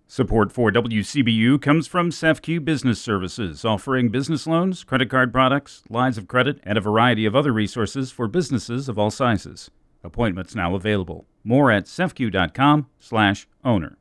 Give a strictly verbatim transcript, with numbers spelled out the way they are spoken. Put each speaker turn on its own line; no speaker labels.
Support for W C B U comes from S E F Q Business Services, offering business loans, credit card products, lines of credit, and a variety of other resources for businesses of all sizes. Appointments now available. More at sefq.com slash owner.